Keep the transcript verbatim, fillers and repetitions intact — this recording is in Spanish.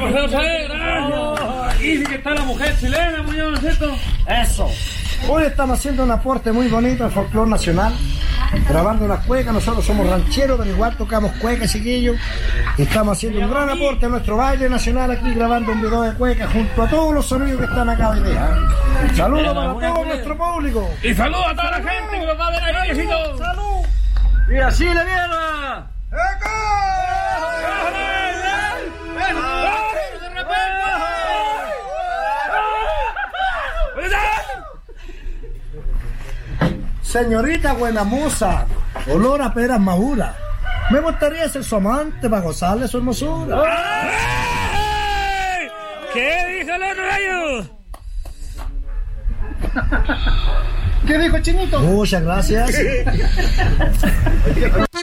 José, gracias. Aquí sí que está la mujer chilena, Muñoz, ¿no es cierto? Eso. Hoy estamos haciendo un aporte muy bonito al folclore nacional, grabando las cuecas. Nosotros somos rancheros, pero igual tocamos cuecas, chiquillos. Y estamos haciendo un gran aporte a nuestro baile nacional aquí, grabando un video de cuecas junto a todos los sonidos que están acá hoy día. Saludos para todo nuestro público. Y saludos a toda la gente que nos va a ver ahí, besitos. ¡Salud! ¡Y así la mierda! Señorita buena moza, olor a peras maduras. Me gustaría ser su amante para gozarle su hermosura. ¡Ay! ¿Qué dijo el otro gallo? ¿Qué dijo Chinito? Muchas gracias.